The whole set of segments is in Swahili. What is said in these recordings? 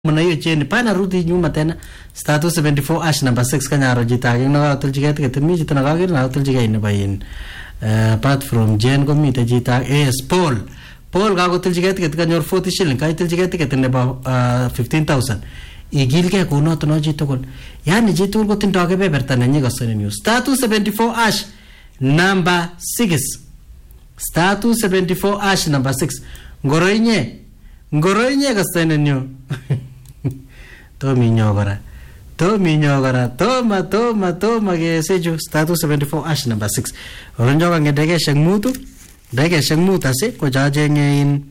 Muna hiyo cheni pana rudi nyuma tena status 74 ash number 6 kanyaro jitagi na tuljiga tiket mi jitana gagir na tuljiga in bayin apart from Jen ko mi te jitag yes Paul gago tuljiga tiket kanyor 40 shilling kai tuljiga tiket ne ba 15000 igil ke kuno to no jitogol yani jitogol ko tin doge beberta ne nyiga sone news status 74 ash number 6 status 74 ash number 6 ngoroinye kasene new Tomi nyogara toma ke seju status 74 ash number 6 oronjoga ngedege shangmutu ase ko jajenge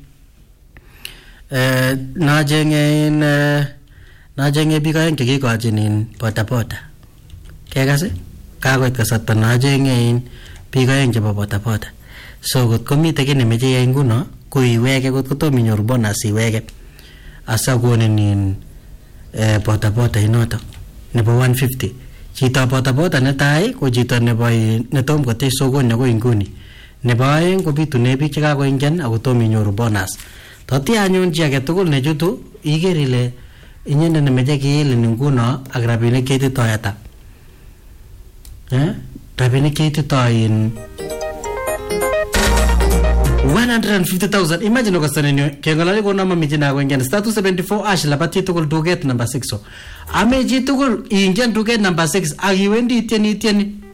najenge bigayen ke ko ajinin pota kegase kagoit kasata najenge bigayen chebo pota so got komite kene meje yai nguno kuiweke got kotomi nyoru bonus iweke asa gonenin pota inoto nebo 150 chito pota netai ko chito nebo netom kote sokoni ko inguni nebo aeng ko bitune biik chekakoingen ako tom inyoru bonus toti anyun chi age tugul ne jutu iger ile inyende nemeje kiilin nguno ak rabinik keititoi ata rabinik keititoi in 150,000 imagine ukasane kengalale ko nama mijina ko ingen status 74 ash labati tukul duget number 6 ame ji tukul ingen duget number 6 agiwendi tieni